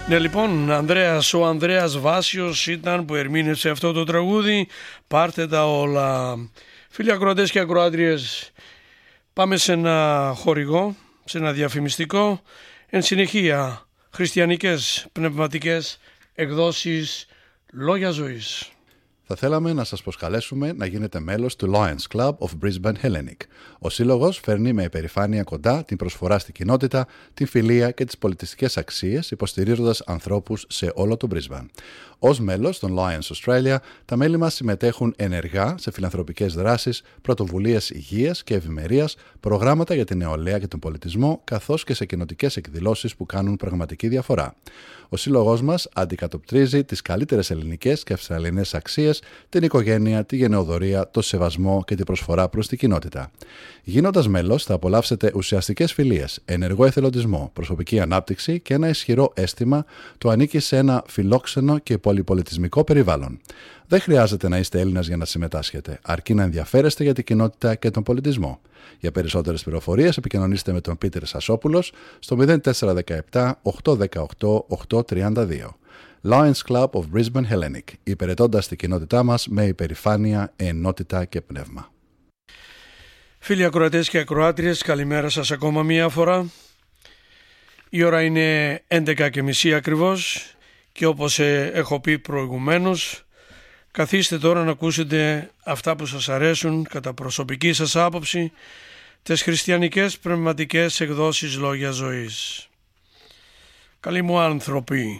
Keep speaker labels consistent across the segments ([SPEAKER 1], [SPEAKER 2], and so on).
[SPEAKER 1] Ναι, λοιπόν, ο Ανδρέας Βάσιος ήταν που ερμήνευσε αυτό το τραγούδι. Πάρτε τα όλα. Φίλοι ακροατές και ακροάτριες, πάμε σε ένα χορηγό, σε ένα διαφημιστικό. Εν συνεχεία, χριστιανικές πνευματικές εκδόσεις Λόγια Ζωής.
[SPEAKER 2] Θα θέλαμε να σας προσκαλέσουμε να γίνετε μέλος του Lions Club of Brisbane Hellenic. Ο σύλλογος φέρνει με υπερηφάνεια κοντά την προσφορά στην κοινότητα, την φιλία και τις πολιτιστικές αξίες, υποστηρίζοντας ανθρώπους σε όλο το Brisbane. Ως μέλος των Lions Australia, τα μέλη μας συμμετέχουν ενεργά σε φιλανθρωπικές δράσεις, πρωτοβουλίες υγείας και ευημερίας, προγράμματα για την νεολαία και τον πολιτισμό, καθώς και σε κοινοτικές εκδηλώσεις που κάνουν πραγματική διαφορά. Ο σύλλογός μας αντικατοπτρίζει τις καλύτερες ελληνικές και αυστραλιανές αξίες, την οικογένεια, τη γενεοδορία, το σεβασμό και την προσφορά προς την κοινότητα. Γίνοντας μέλος, θα απολαύσετε ουσιαστικές φιλίες, ενεργό εθελοντισμό, προσωπική ανάπτυξη και ένα ισχυρό αίσθημα του ανήκει σε ένα φιλόξενο και πολυπολιτισμικό περιβάλλον. Δεν χρειάζεται να είστε Έλληνας για να συμμετάσχετε, αρκεί να ενδιαφέρεστε για την κοινότητα και τον πολιτισμό. Για περισσότερες πληροφορίες επικοινωνήστε με τον Πίτερ Σασόπουλος στο 0417 818 832. Lions Club of Brisbane Hellenic, υπηρετώντας την κοινότητά μας με υπερηφάνεια, ενότητα και πνεύμα.
[SPEAKER 1] Φίλοι ακροατές και ακροάτριες, καλημέρα σας ακόμα μία φορά. Η ώρα είναι 11:30 ακριβώς και όπως έχω πει προηγουμένως, καθίστε τώρα να ακούσετε αυτά που σας αρέσουν κατά προσωπική σας άποψη, τις χριστιανικές πνευματικές εκδόσεις Λόγια Ζωής. Καλοί μου άνθρωποι,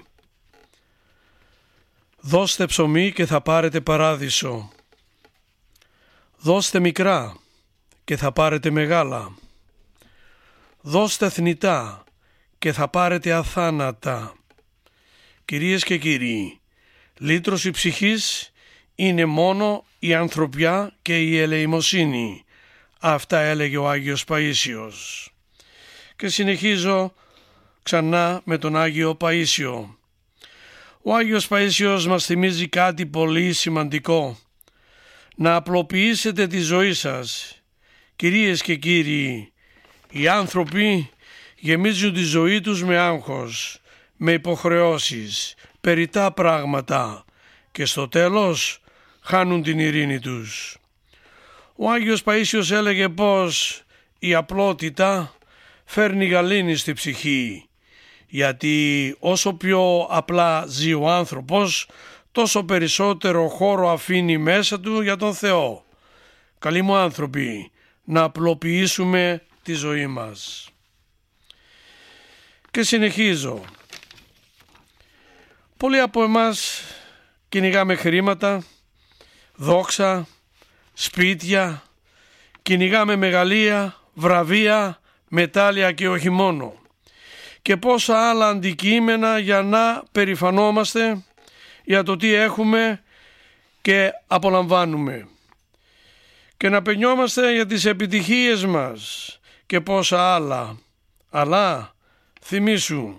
[SPEAKER 1] δώστε ψωμί και θα πάρετε παράδεισο. Δώστε μικρά και θα πάρετε μεγάλα. Δώστε θνητά και θα πάρετε αθάνατα. Κυρίες και κύριοι, λύτρωση ψυχής είναι μόνο η ανθρωπιά και η ελεημοσύνη. Αυτά έλεγε ο Άγιος Παΐσιος. Και συνεχίζω ξανά με τον Άγιο Παΐσιο. Ο Άγιος Παΐσιος μας θυμίζει κάτι πολύ σημαντικό. Να απλοποιήσετε τη ζωή σας. Κυρίες και κύριοι, οι άνθρωποι γεμίζουν τη ζωή τους με άγχος, με υποχρεώσεις, περιττά πράγματα και στο τέλος χάνουν την ειρήνη τους. Ο Άγιος Παΐσιος έλεγε πως η απλότητα φέρνει γαλήνη στη ψυχή, γιατί όσο πιο απλά ζει ο άνθρωπος, τόσο περισσότερο χώρο αφήνει μέσα του για τον Θεό. Καλοί μου άνθρωποι, να απλοποιήσουμε τη ζωή μας. Και συνεχίζω. Πολλοί από εμάς κυνηγάμε χρήματα, δόξα, σπίτια, κυνηγάμε μεγαλεία, βραβεία, μετάλλια και όχι μόνο. Και πόσα άλλα αντικείμενα για να περηφανόμαστε για το τι έχουμε και απολαμβάνουμε. Και να πενιόμαστε για τις επιτυχίες μας και πόσα άλλα. Αλλά θυμήσου,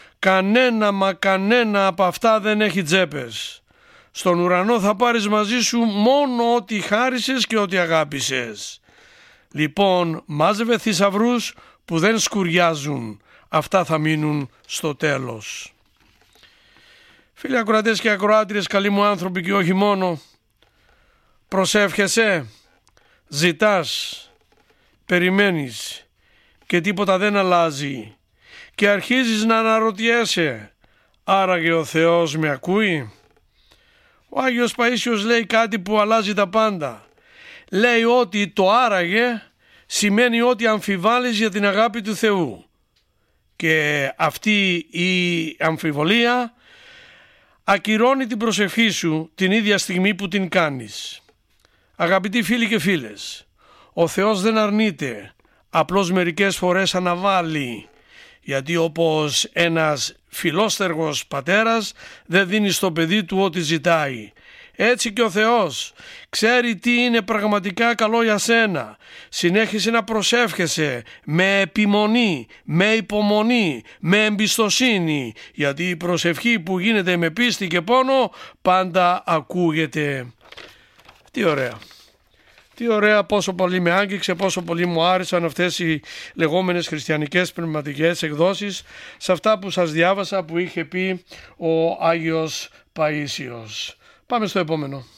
[SPEAKER 1] κανένα από αυτά δεν έχει τσέπες. Στον ουρανό θα πάρεις μαζί σου μόνο ό,τι χάρισες και ό,τι αγάπησες. Λοιπόν, μάζευε θησαυρούς που δεν σκουριάζουν. Αυτά θα μείνουν στο τέλος. Φίλοι ακροατές και ακροάτριες, καλοί μου άνθρωποι και όχι μόνο, προσεύχεσαι, ζητάς, περιμένεις και τίποτα δεν αλλάζει και αρχίζεις να αναρωτιέσαι, άραγε ο Θεός με ακούει? Ο Άγιος Παΐσιος λέει κάτι που αλλάζει τα πάντα. Λέει ότι το άραγε σημαίνει ότι αμφιβάλλεις για την αγάπη του Θεού. Και αυτή η αμφιβολία ακυρώνει την προσευχή σου την ίδια στιγμή που την κάνεις. Αγαπητοί φίλοι και φίλες, ο Θεός δεν αρνείται, απλώς μερικές φορές αναβάλει, γιατί όπως ένας φιλόστεργος πατέρας δεν δίνει στο παιδί του ό,τι ζητάει. Έτσι και ο Θεός ξέρει τι είναι πραγματικά καλό για σένα. Συνέχισε να προσεύχεσαι με επιμονή, με υπομονή, με εμπιστοσύνη, γιατί η προσευχή που γίνεται με πίστη και πόνο πάντα ακούγεται. Τι ωραία. Τι ωραία, πόσο πολύ με άγγιξε, πόσο πολύ μου άρεσαν αυτές οι λεγόμενες χριστιανικές πνευματικές εκδόσεις σε αυτά που σας διάβασα που είχε πει ο Άγιος Παΐσιος. Πάμε στο επόμενο.